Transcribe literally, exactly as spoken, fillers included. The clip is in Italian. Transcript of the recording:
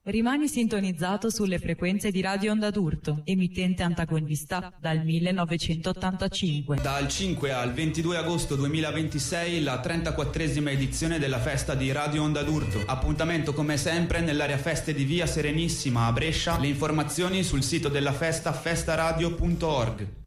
Rimani sintonizzato sulle frequenze di Radio Onda d'Urto, emittente antagonista dal millenovecentottantacinque. Dal cinque al ventidue agosto duemilaventisei la trentaquattresima edizione della festa di Radio Onda d'Urto. Appuntamento come sempre nell'area feste di Via Serenissima a Brescia. Le informazioni sul sito della festa festaradio punto org.